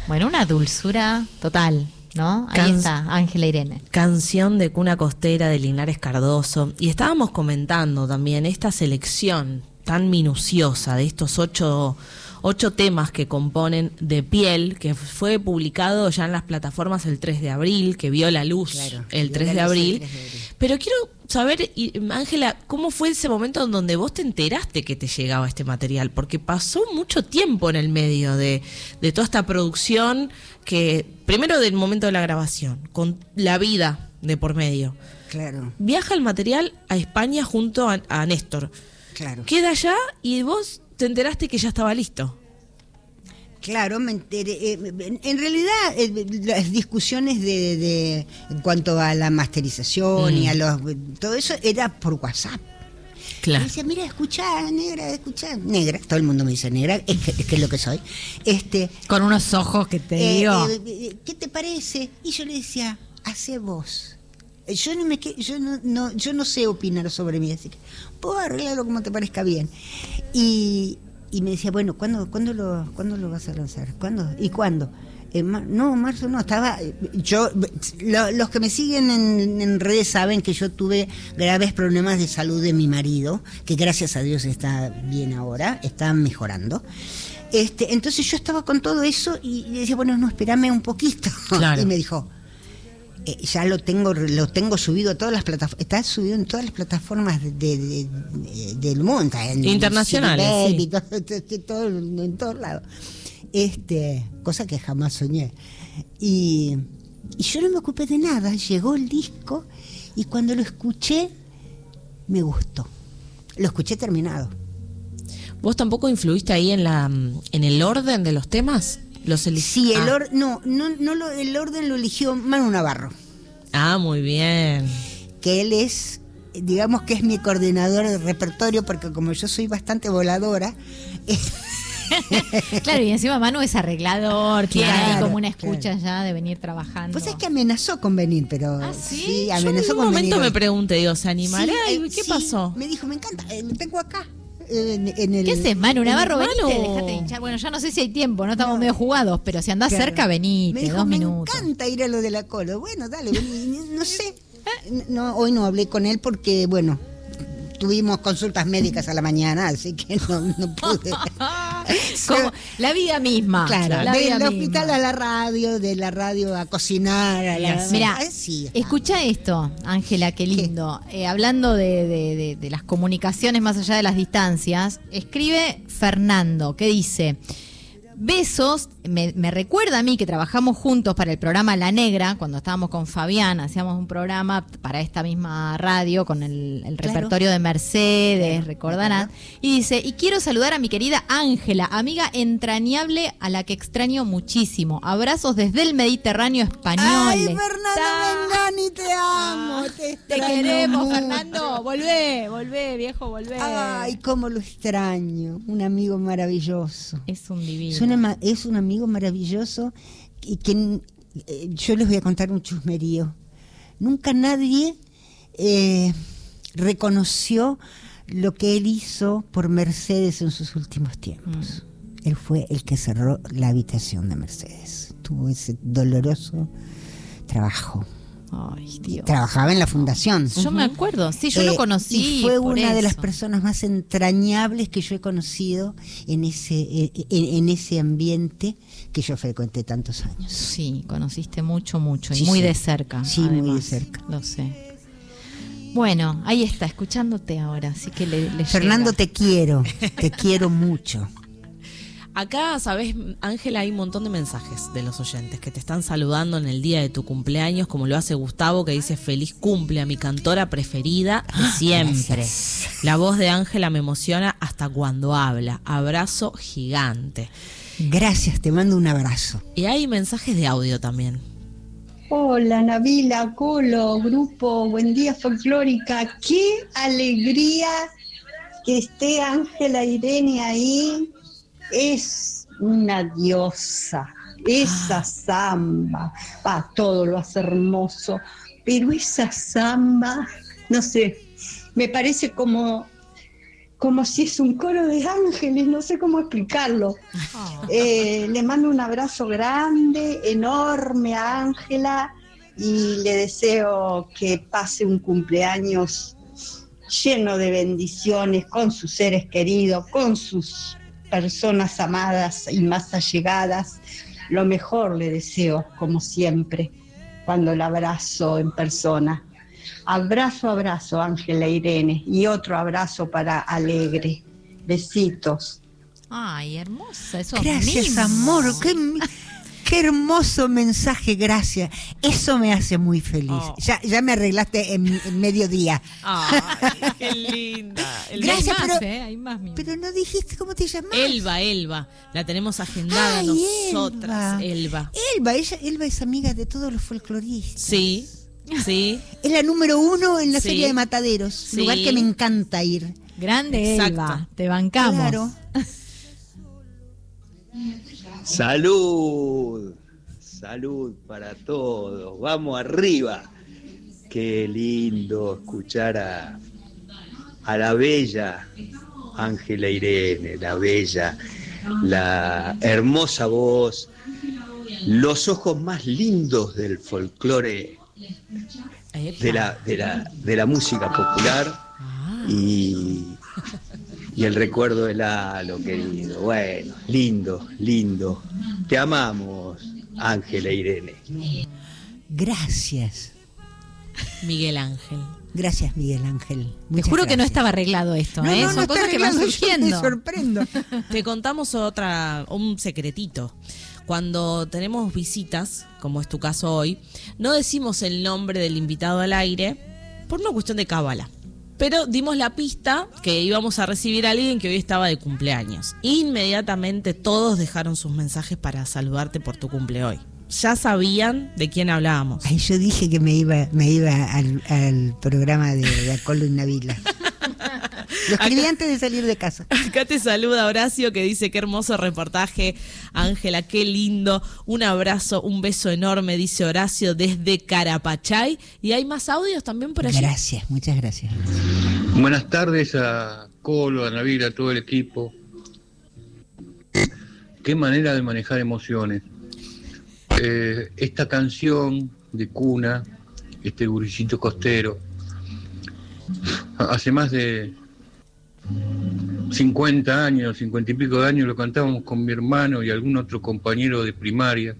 Bueno, una dulzura total, ¿no? Ahí está, Ángela Irene. Canción de Cuna Costera de Linares Cardoso. Y estábamos comentando también esta selección tan minuciosa de estos ocho temas que componen De Piel, que fue publicado ya en las plataformas el 3 de abril, que vio la luz el 3 de abril. Pero quiero saber, Ángela, ¿cómo fue ese momento en donde vos te enteraste que te llegaba este material? Porque pasó mucho tiempo en el medio de toda esta producción, que primero del momento de la grabación, con la vida de por medio. Claro. Viaja el material a España junto a Néstor. Claro. Queda allá y vos te enteraste que ya estaba listo. Claro, me enteré. En realidad, las discusiones en cuanto a la masterización y a todo eso era por WhatsApp. Claro. Y decía, mira, escuchá, negra, negra. Todo el mundo me dice negra, es que es lo que soy. Con unos ojos que te digo. ¿Qué te parece? Y yo le decía, hace vos. Yo no sé opinar sobre mí, así que vos arreglalo como te parezca bien. Y me decía, bueno, ¿cuándo lo vas a lanzar? ¿Cuándo? ¿Y cuándo? Marzo no, estaba... los que me siguen en redes saben que yo tuve graves problemas de salud de mi marido, que gracias a Dios está bien ahora, está mejorando. Entonces yo estaba con todo eso y decía, bueno, no, espérame un poquito. Claro. Y me dijo... ya lo tengo subido a todas las plataformas, está subido en todas las plataformas del mundo, internacionales, sí. En todos lados. Cosa que jamás soñé. Y yo no me ocupé de nada, llegó el disco y cuando lo escuché me gustó. Lo escuché terminado. ¿Vos tampoco influiste ahí en el orden de los temas? Sí, el orden lo eligió Manu Navarro. Ah, muy bien. Que él es, digamos que es mi coordinador de repertorio, porque como yo soy bastante voladora... Claro, y encima Manu es arreglador, tiene ahí como una escucha ya de venir trabajando. Pues es que amenazó con venir, pero... ¿Ah, sí? Sí, amenazó con venir. En un momento me pregunté, digo, ¿se animará? Sí, ¿Qué pasó? Me dijo, me encanta, lo tengo acá. ¿Qué haces, Manu Navarro? Venite, dejate hinchar. Bueno, ya no sé si hay tiempo, no estamos medio jugados, pero si andás cerca, venite, me dijo, 2 minutos. Me encanta ir a lo de la Colo. Bueno, dale, vení, no sé. Hoy no hablé con él porque, bueno, tuvimos consultas médicas a la mañana, así que no pude. Como la vida misma. Claro, del hospital a la radio, de la radio a cocinar. Mirá, escucha esto, Ángela, qué lindo. Hablando de las comunicaciones más allá de las distancias, escribe Fernando, que dice... Besos, me recuerda a mí que trabajamos juntos para el programa La Negra, cuando estábamos con Fabián, hacíamos un programa para esta misma radio con el repertorio de Mercedes, recordarán. Y dice, y quiero saludar a mi querida Ángela, amiga entrañable a la que extraño muchísimo. Abrazos desde el Mediterráneo español. Ay, Fernando Mengani, te amo, te queremos, mucho. Fernando, volvé, viejo, volvé. Ay, cómo lo extraño, un amigo maravilloso. Es un divino. Es un amigo maravilloso y que yo les voy a contar un chusmerío. Nunca nadie reconoció lo que él hizo por Mercedes en sus últimos tiempos. Él fue el que cerró la habitación de Mercedes. Tuvo ese doloroso trabajo. Ay, Dios. Trabajaba en la fundación. Yo me acuerdo, sí, yo lo conocí. Y fue una de las personas más entrañables que yo he conocido en ese ambiente que yo frecuenté tantos años. Sí, conociste mucho, sí, y muy de cerca. Sí, además, muy de cerca. Lo sé. Bueno, ahí está, escuchándote ahora, así que le Fernando, llega. te quiero mucho. Acá, sabes, Ángela, hay un montón de mensajes de los oyentes que te están saludando en el día de tu cumpleaños, como lo hace Gustavo, que dice feliz cumple a mi cantora preferida de siempre. Gracias. La voz de Ángela me emociona hasta cuando habla. Abrazo gigante. Gracias, te mando un abrazo. Y hay mensajes de audio también. Hola, Nabila, Colo, grupo, buen día folclórica. Qué alegría que esté Ángela Irene ahí. Es una diosa, esa samba, todo lo hace hermoso, pero esa samba, no sé, me parece como como si es un coro de ángeles, no sé cómo explicarlo. Le mando un abrazo grande, enorme a Ángela y le deseo que pase un cumpleaños lleno de bendiciones con sus seres queridos, con sus personas amadas y más allegadas. Lo mejor le deseo, como siempre, cuando la abrazo en persona. Abrazo, abrazo, Ángela Irene, y otro abrazo para Alegre. Besitos. Ay, hermosa, eso. Gracias, amor. Qué hermoso mensaje, gracias. Eso me hace muy feliz. Ya me arreglaste en mediodía. Qué linda. Gracias, hay más, pero no dijiste cómo te llamás. Elba. La tenemos agendada nosotras. Elba. Elba es amiga de todos los folcloristas. Sí. Es la número 1 en la Feria de Mataderos. Lugar que me encanta ir. Grande, exacto. Elba. Te bancamos. Claro. Salud para todos, vamos arriba. Qué lindo escuchar a la bella Ángela Irene, la bella, la hermosa voz, los ojos más lindos del folclore, de la música popular y el recuerdo de Lalo, querido. Bueno, lindo. Te amamos, Ángela Irene. Gracias. Miguel Ángel. Gracias, Miguel Ángel. Te juro que no estaba arreglado esto, ¿eh? Son cosas que van surgiendo. Me sorprendo. Te contamos un secretito. Cuando tenemos visitas, como es tu caso hoy, no decimos el nombre del invitado al aire por una cuestión de cábala. Pero dimos la pista que íbamos a recibir a alguien que hoy estaba de cumpleaños. Inmediatamente todos dejaron sus mensajes para saludarte por tu cumple hoy. Ya sabían de quién hablábamos. Ay, yo dije que me iba al programa de Acolo y Navila. Lo escribí antes de salir de casa. Acá te saluda Horacio, que dice: qué hermoso reportaje, Ángela, qué lindo. Un abrazo, un beso enorme, dice Horacio, desde Carapachay. Y hay más audios también por allí. Gracias, muchas gracias. Buenas tardes a Colo, a Navila, a todo el equipo. Qué manera de manejar emociones. Esta canción de cuna, este guricito costero, hace más de 50 años, 50 y pico de años, lo cantábamos con mi hermano y algún otro compañero de primaria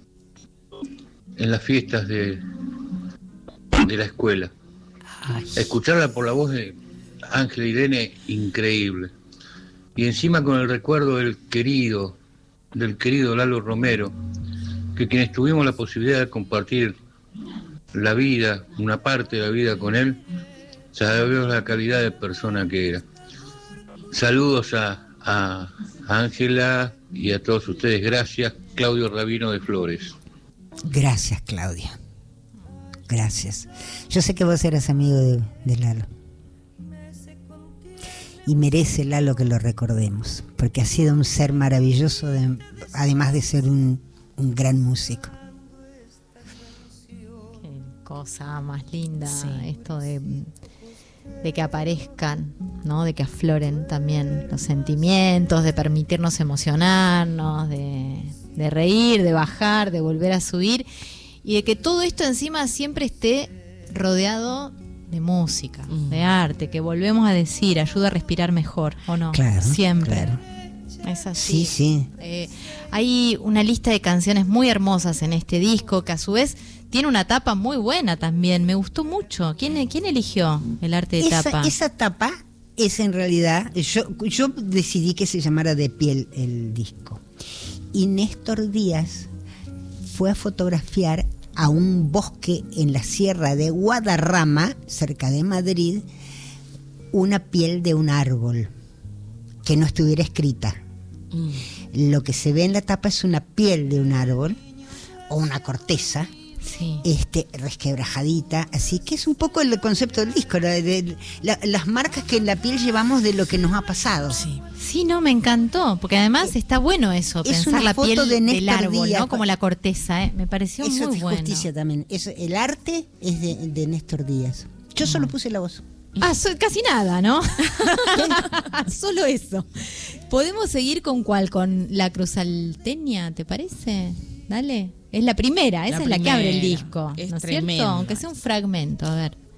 en las fiestas de la escuela. Escucharla por la voz de Ángela Irene, increíble. Y encima con el recuerdo del querido Lalo Romero, que quienes tuvimos la posibilidad de compartir la vida, una parte de la vida con él, sabemos la calidad de persona que era. Saludos a Ángela y a todos ustedes. Gracias, Claudio Rabino de Flores. Gracias, Claudia. Gracias. Yo sé que vos eras amigo de Lalo. Y merece Lalo que lo recordemos, porque ha sido un ser maravilloso, además de ser un gran músico. Qué cosa más linda, esto de que aparezcan, ¿no? De que afloren también los sentimientos, de permitirnos emocionarnos, de reír, de bajar, de volver a subir, y de que todo esto encima siempre esté rodeado de música, de arte, que volvemos a decir, ayuda a respirar mejor, ¿o no? Claro, siempre. Claro. Es así. Sí. Hay una lista de canciones muy hermosas en este disco, que a su vez tiene una tapa muy buena también. Me gustó mucho. ¿Quién eligió el arte de tapa? Esa tapa es en realidad, yo decidí que se llamara De Piel el disco. Y Néstor Díaz fue a fotografiar a un bosque en la sierra de Guadarrama, cerca de Madrid, una piel de un árbol que no estuviera escrita. Lo que se ve en la tapa es una piel de un árbol o una corteza, resquebrajadita, así que es un poco el concepto del disco, las marcas que en la piel llevamos de lo que nos ha pasado. Sí, no, me encantó, porque además está bueno eso, es pensar la piel del árbol, Díaz, ¿no? Como la corteza, me pareció eso muy es bueno. justicia también. El arte es de Néstor Díaz. Yo solo puse la voz. Casi nada, ¿no? Solo eso. ¿Podemos seguir con cuál? ¿Con La Cruzalteña, te parece? Dale. Es la primera, esa es la que abre el disco. Es ¿no es tremenda. cierto? Aunque sea un fragmento, a ver.